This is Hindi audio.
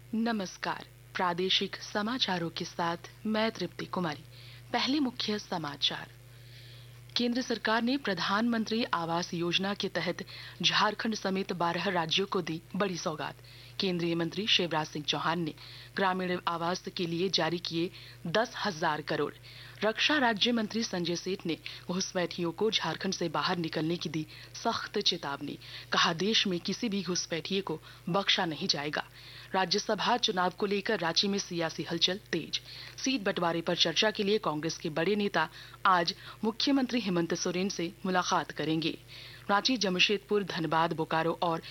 नमस्कार। प्रादेशिक समाचारों के साथ मैं तृप्ति कुमारी। पहले मुख्य समाचार। केंद्र सरकार ने प्रधानमंत्री आवास योजना के तहत झारखंड समेत 12 राज्यों को दी बड़ी सौगात। केंद्रीय मंत्री शिवराज सिंह चौहान ने ग्रामीण आवास के लिए जारी किए 10,000 करोड़। रक्षा राज्य मंत्री संजय सेठ ने घुसपैठियों को झारखंड से बाहर निकलने की दी सख्त चेतावनी। कहा, देश में किसी भी घुसपैठिए को बख्शा नहीं जाएगा। राज्यसभा चुनाव को लेकर रांची में सियासी हलचल तेज। सीट बंटवारे पर चर्चा के लिए कांग्रेस के बड़े नेता आज मुख्यमंत्री हेमंत सोरेन से मुलाकात करेंगे। रांची, जमशेदपुर, धनबाद, बोकारो और